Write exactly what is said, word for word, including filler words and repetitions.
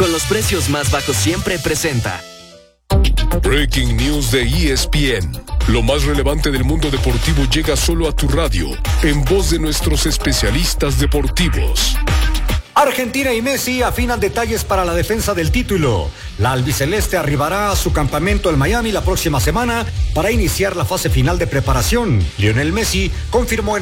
con los precios más bajos siempre presenta Breaking News de E S P N. Lo más relevante del mundo deportivo llega solo a tu radio, en voz de nuestros especialistas deportivos. Argentina y Messi afinan detalles para la defensa del título. La albiceleste arribará a su campamento en Miami la próxima semana para iniciar la fase final de preparación. Lionel Messi confirmó en